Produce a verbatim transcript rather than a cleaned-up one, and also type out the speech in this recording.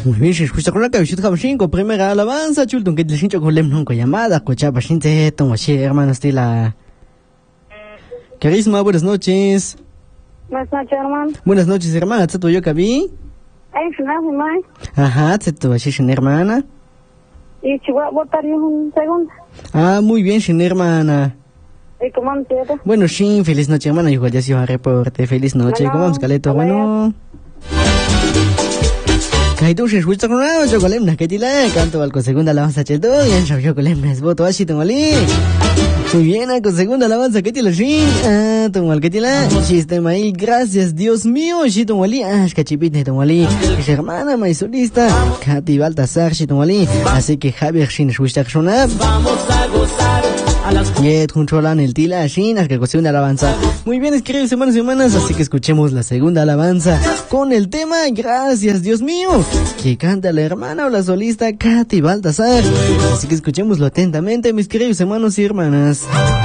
Muy bien, se escucha con la cabecita cinco, primera alabanza, chulton que te siento con lem nunca llamada, cochapa shinte, tomo che, hermano Estela. Carisma, buenas noches. Buenas noches, hermano. Buenas noches, hermana, ¿tzato yo cabí? Ay, final, mai. Ajá, ¿tzato así, sin hermana? Y chihuahua, votar yo un segundo. Ah, muy bien, sin hermana. ¿Y cómo vamos, cierto? Bueno, sí, feliz noche, hermana, igual ya se va a reporte, feliz noche, ¿cómo vamos, Caleto? Bueno. Kaitu se escucha con una chocolate, que tila, canto algo segunda alabanza cheto, y en chocolate me voto así tomali. Muy bien, con segunda alabanza que tila sí, ah, tomal que tila, sistema ahí, gracias Dios mío, sí tomali, ah, cachipite tomali, hermana maisolista, Katy Baltasar sí tomali, así que Javier sin escucha con una. Vamos a gozar. Y controlan el tila Shin, que segunda alabanza. Muy bien, queridos hermanos y hermanas, así que escuchemos la segunda alabanza con el tema Gracias Dios mío, que canta la hermana o la solista Katy Baltasar. Así que escuchémoslo atentamente, mis queridos hermanos y hermanas.